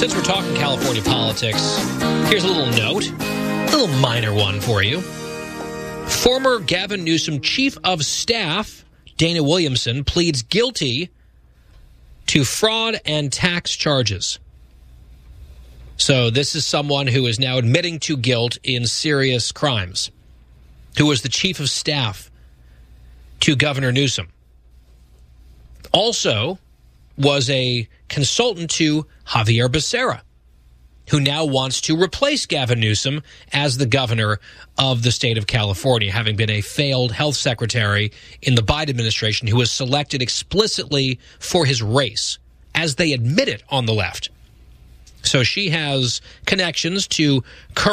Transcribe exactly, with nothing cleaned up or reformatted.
Since we're talking California politics, here's a little note, a little minor one for you. Former Gavin Newsom Chief of Staff, Dana Williamson, pleads guilty to fraud and tax charges. So this is someone who is now admitting to guilt in serious crimes, who was the Chief of Staff to Governor Newsom. Also was a consultant to Javier Becerra, who now wants to replace Gavin Newsom as the governor of the state of California, having been a failed health secretary in the Biden administration who was selected explicitly for his race, as they admit it on the left. So she has connections to current